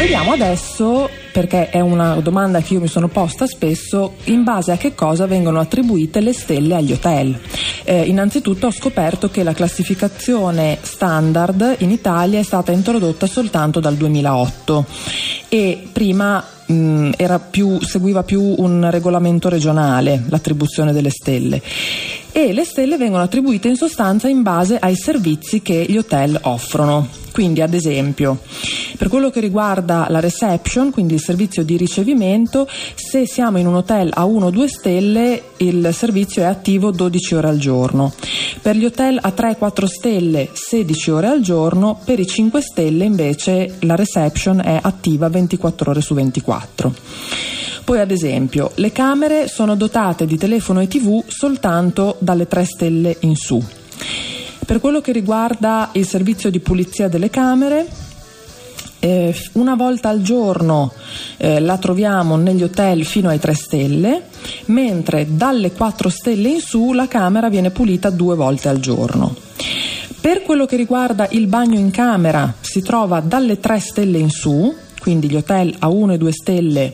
Vediamo adesso, perché è una domanda che io mi sono posta spesso, in base a che cosa vengono attribuite le stelle agli hotel. Innanzitutto ho scoperto che la classificazione standard in Italia è stata introdotta soltanto dal 2008 e prima seguiva più un regolamento regionale l'attribuzione delle stelle, e le stelle vengono attribuite in sostanza in base ai servizi che gli hotel offrono. Quindi, ad esempio, per quello che riguarda la reception, quindi il servizio di ricevimento, se siamo in un hotel a 1 o 2 stelle il servizio è attivo 12 ore al giorno. Per gli hotel a 3-4 stelle 16 ore al giorno, per i 5 stelle invece la reception è attiva 24 ore su 24. Poi, ad esempio, le camere sono dotate di telefono e TV soltanto dalle 3 stelle in su. Per quello che riguarda il servizio di pulizia delle camere, una volta al giorno la troviamo negli hotel fino ai 3 stelle, mentre dalle 4 stelle in su la camera viene pulita 2 volte al giorno. Per quello che riguarda il bagno in camera si trova dalle 3 stelle in su, quindi gli hotel a 1 e 2 stelle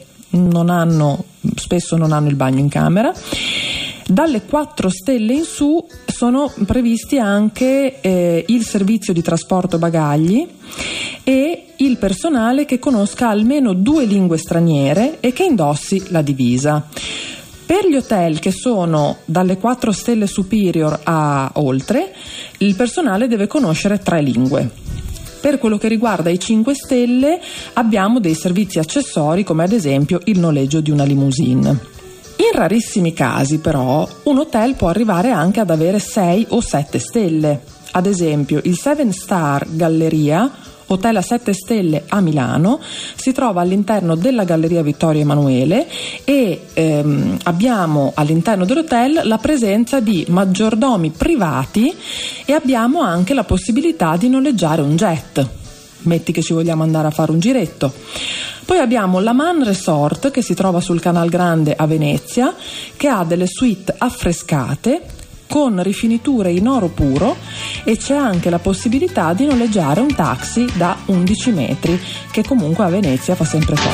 spesso non hanno il bagno in camera. Dalle 4 stelle in su sono previsti anche il servizio di trasporto bagagli e il personale che conosca almeno 2 lingue straniere e che indossi la divisa. Per gli hotel che sono dalle 4 stelle superior a oltre, il personale deve conoscere 3 lingue. Per quello che riguarda i 5 stelle abbiamo dei servizi accessori, come ad esempio il noleggio di una limousine. In rarissimi casi però un hotel può arrivare anche ad avere 6 o 7 stelle. Ad esempio il 7 Star Galleria, hotel a 7 stelle a Milano, si trova all'interno della Galleria Vittorio Emanuele e abbiamo all'interno dell'hotel la presenza di maggiordomi privati e abbiamo anche la possibilità di noleggiare un jet. Metti che ci vogliamo andare a fare un giretto. Poi abbiamo la Man Resort, che si trova sul Canal Grande a Venezia, che ha delle suite affrescate con rifiniture in oro puro e c'è anche la possibilità di noleggiare un taxi da 11 metri, che comunque a Venezia fa sempre comodo.